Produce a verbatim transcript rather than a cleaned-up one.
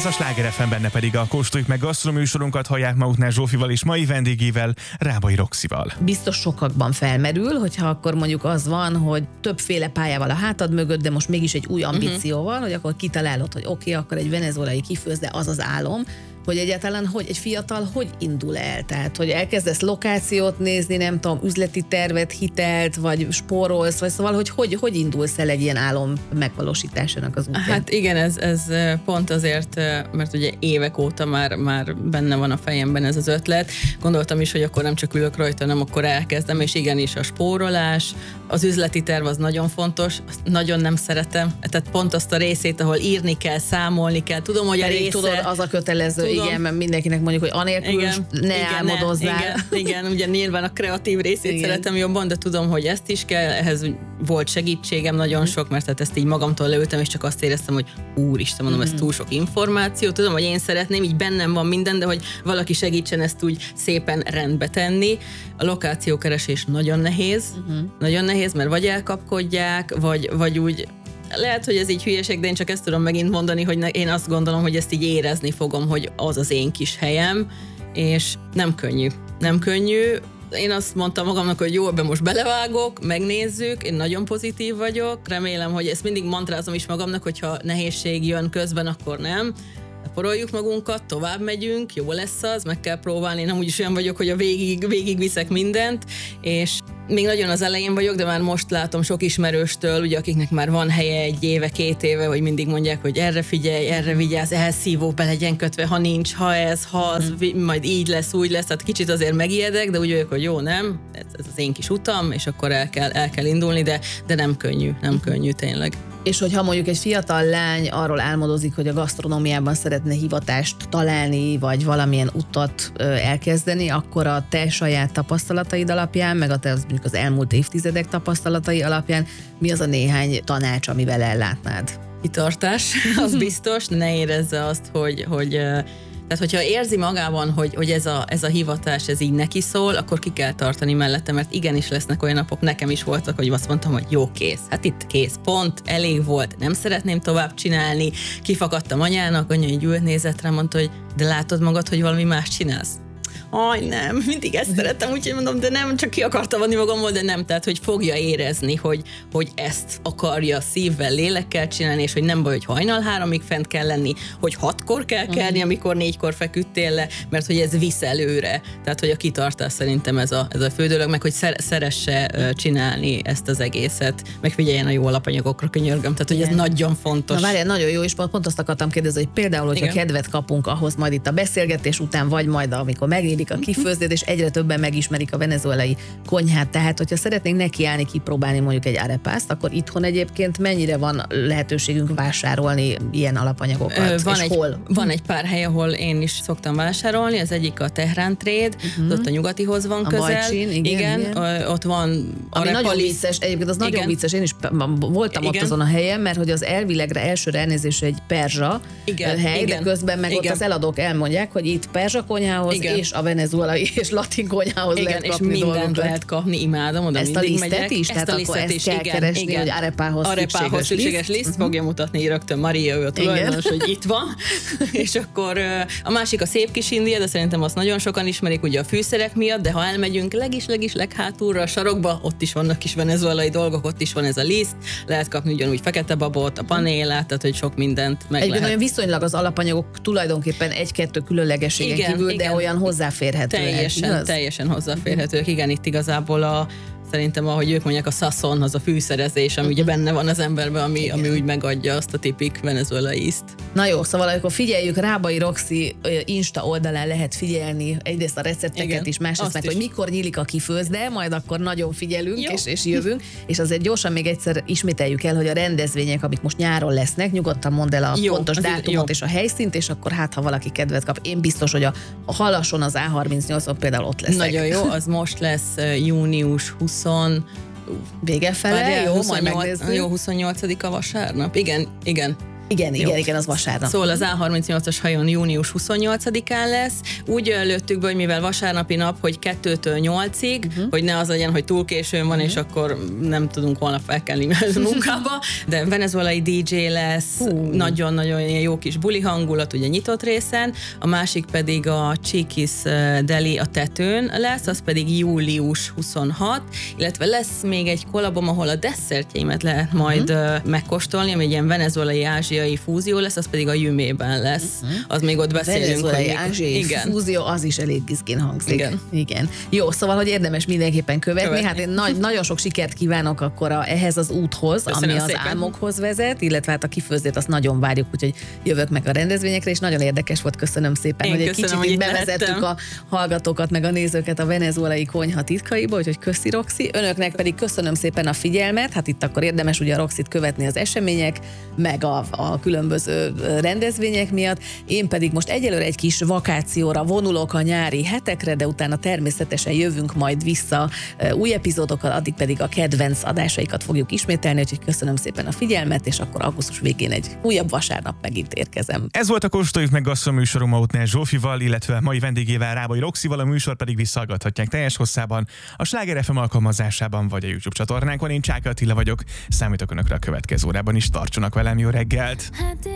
Ez a Sláger ef em, benne pedig a Kóstoljuk meg gasztro műsorunkat hallják Mautner Zsófival és mai vendégével, Rábai Roxival. Biztos sokakban felmerül, hogyha akkor mondjuk az van, hogy többféle pályával a hátad mögött, de most mégis egy új ambícióval, uh-huh. hogy akkor kitalálod, hogy oké, okay, akkor egy venezuelai kifőzde, az az álom, hogy egyáltalán hogy egy fiatal hogy indul el? Tehát, hogy elkezdesz lokációt nézni, nem tudom, üzleti tervet, hitelt, vagy spórolsz, vagy szóval, hogy hogy, hogy indulsz el egy ilyen álom megvalósításának az útján? Hát igen, ez, ez pont azért, mert ugye évek óta már, már benne van a fejemben ez az ötlet. Gondoltam is, hogy akkor nem csak ülök rajta, hanem akkor elkezdem, és igenis a spórolás, az üzleti terv az nagyon fontos, azt nagyon nem szeretem. Tehát pont azt a részét, ahol írni kell, számolni kell. Tudom, hogy Pedig a része... tudod, az a kötelező, tudom. Igen, mert mindenkinek mondjuk, hogy anélkül igen, ne igen, álmodozzál. Ne, igen, igen, ugye nyilván a kreatív részét igen. szeretem jobban, de tudom, hogy ezt is kell, ehhez volt segítségem nagyon sok, mert hát ezt így magamtól leültem, és csak azt éreztem, hogy úristen, mondom, ez túl sok információ, tudom, hogy én szeretném, így bennem van minden, de hogy valaki segítsen ezt úgy szépen rendbe tenni. A lokációkeresés nagyon nehéz, uh-huh. nagyon nehéz, mert vagy elkapkodják, vagy, vagy úgy lehet, hogy ez így hülyeség, de én csak ezt tudom megint mondani, hogy ne, én azt gondolom, hogy ezt így érezni fogom, hogy az az én kis helyem, és nem könnyű. Nem könnyű. Én azt mondtam magamnak, hogy jó, ebben most belevágok, megnézzük, én nagyon pozitív vagyok, remélem, hogy ezt mindig mantrázom is magamnak, hogyha nehézség jön közben, akkor nem. Poroljuk magunkat, tovább megyünk, jó lesz az, meg kell próbálni, én amúgy is olyan vagyok, hogy a végig, végig viszek mindent, és még nagyon az elején vagyok, de már most látom sok ismerőstől, ugye, akiknek már van helye egy éve, két éve, hogy mindig mondják, hogy erre figyelj, erre vigyázz, ehhez szívó be legyen kötve, ha nincs, ha ez, ha az, mm. majd így lesz, úgy lesz, tehát kicsit azért megijedek, de úgy vagyok, hogy jó, nem, ez, ez az én kis utam, és akkor el kell, el kell indulni, de, de nem könnyű, nem könnyű tényleg. És hogyha mondjuk egy fiatal lány arról álmodozik, hogy a gasztronómiában szeretne hivatást találni, vagy valamilyen utat ö, elkezdeni, akkor a te saját tapasztalataid alapján, meg a te az, mondjuk az elmúlt évtizedek tapasztalatai alapján mi az a néhány tanács, amivel ellátnád? Kitartás, az biztos, ne érezze azt, hogy, hogy tehát, hogyha érzi magában, hogy, hogy ez, a, ez a hivatás, ez így neki szól, akkor ki kell tartani mellette, mert igenis lesznek olyan napok, nekem is voltak, hogy azt mondtam, hogy jó, kész. Hát itt kész, pont, elég volt, nem szeretném tovább csinálni. Kifakadtam anyának, anya így ült, nézett rá, mondta, hogy de látod magad, hogy valami más csinálsz? Aj, nem, mindig ezt szerettem, úgyhogy mondom, de nem, csak ki akartam adni magamból, de nem, tehát, hogy fogja érezni, hogy, hogy ezt akarja szívvel, lélekkel csinálni, és hogy nem baj, hogy hajnal háromig fent kell lenni, hogy hatkor kell kelni, amikor négykor feküdtél le, mert hogy ez visz előre. Tehát, hogy a kitartás szerintem ez a, ez a fő dolog, meg hogy szer- szeresse csinálni ezt az egészet, meg figyeljen a jó alapanyagokra, könyörgöm, tehát, hogy ez nagyon fontos. Na várjál, nagyon jó, és pont azt akartam kérdezni, hogy például, hogyha igen. kedvet kapunk ahhoz majd itt a beszélgetés után, vagy majd amikor megérik a kifőzdét, és egyre többen megismerik a venezuelai konyhát. Tehát, hogyha szeretnénk nekiállni, kipróbálni mondjuk egy arepászt, akkor itthon egyébként mennyire van lehetőségünk vásárolni ilyen alapanyagokat? Van és egy, hol? Van egy pár hely, ahol én is szoktam vásárolni, az egyik a Tehran Trade, uh-huh. ott a nyugatihoz van a közel. Bajcsin, igen, igen, igen. Ott van ami nagyon vicces, egyébként az igen. nagyon vicces, én is voltam igen. ott azon a helyen, mert hogy az elvilegre elsőre elnézés egy perzsa igen. hely, igen. de közben meg igen. ott az eladók elmondják, hogy itt perzsa konyhához igen. és a venezuelai és latin konyhához igen, lehet kapni és mindent dolgokat. lehet kapni, imádom, oda ezt a mindig lisztet megyek. is? Ezt a lisztet is, kell igen, keresni, igen. hogy arepához, arepához szükséges liszt, uh-huh. fogja mutatni rögtön Maria, ő a tulajdonos, hogy itt van. És akkor a másik a szép kis India, de szerintem azt nagyon sokan ismerik ugye a fűszerek miatt, de ha elmegyünk legis-legis leghátulra a sarokba, ott is vannak kis venezuelai dolgok, ott is van ez a liszt, lehet kapni ugyanúgy fekete babot, a panélát, tehát hogy sok mindent meg Egyébként lehet. olyan viszonylag az alapanyagok tulajdonképpen egy-kettő különlegességen igen, kívül, igen. de olyan hozzáférhetőek. Teljesen, igaz? teljesen hozzáférhetők. Igen, itt igazából a szerintem, ahogy ők mondják, a sazon, az a fűszerezés, ami uh-huh. ugye benne van az emberben, ami, ami úgy megadja azt a tipik venezuelai ízt. Na jó, szóval akkor figyeljük, Rábai Roxi Insta oldalán lehet figyelni egyrészt a recepteket igen, is, másrészt meg, hogy mikor nyílik a kifőzde, majd akkor nagyon figyelünk és, és jövünk, és azért gyorsan még egyszer ismételjük el, hogy a rendezvények, amik most nyáron lesznek, nyugodtan mondd el a jó, pontos dátumot és a helyszínt, és akkor hát, ha valaki kedvet kap, én biztos, hogy a, a Halason az á harmincnyolcon például ott leszek. Nagyon jó, az most lesz június huszadika vége fele, jó, huszonnyolc, majd megnézzük. Jó, huszonnyolcadika vasárnap. Igen, igen. Igen, igen, igen, az vasárnap. Szóval az á harmincnyolcas hajón június huszonnyolcadikán lesz. Úgy lőttük be, hogy mivel vasárnapi nap, hogy kettőtől nyolcig, uh-huh. hogy ne az legyen, hogy túl későn van, uh-huh. és akkor nem tudunk holnap felkelni munkába, de venezuelai dé dzsé lesz, uh. nagyon-nagyon jó kis buli hangulat, ugye nyitott részen, a másik pedig a Chiquis Deli a tetőn lesz, az pedig július huszonhatodika, illetve lesz még egy kollabom, ahol a desszertjeimet lehet majd uh-huh. megkóstolni, ami egy ilyen venezuelai ázsiai fúzió lesz, az pedig a Jümében lesz. Uh-huh. Az még ott beszélünk. Venezuelai ázsiai igen. fúzió, az is elég izgén hangzik. Igen. Igen. Jó, szóval, hogy érdemes mindenképpen követni. követni. Hát én nagy, nagyon sok sikert kívánok akkor a, ehhez az úthoz, köszönöm ami az szépen. Álmokhoz vezet, illetve hát a kifőzdét azt nagyon várjuk, úgyhogy jövök meg a rendezvényekre, és nagyon érdekes volt, köszönöm szépen, én hogy egy köszönöm, kicsit hogy bevezettük lettem. A hallgatókat, meg a nézőket a venezuelai konyha titkaiba, úgyhogy köszi Roxy. Önöknek pedig köszönöm szépen a figyelmet, hát itt akkor érdemes ugye a Roxyt követni az események, meg a, a különböző rendezvények miatt. Én pedig most egyelőre egy kis vakációra vonulok a nyári hetekre, de utána természetesen jövünk majd vissza új epizódokkal, addig pedig a kedvenc adásaikat fogjuk ismételni, úgyhogy köszönöm szépen a figyelmet, és akkor augusztus végén egy újabb vasárnap megint érkezem. Ez volt a Kóstoljuk meg gasztroműsorom Mautner Zsófival, illetve mai vendégével Rábai Roxival, a műsor pedig visszahallgathatják teljes hosszában a Sláger ef em alkalmazásában vagy a YouTube csatornánkon. Én Csáky Attila vagyok, számítok önökre a következő órában is, tartsanak velem, jó reggelt!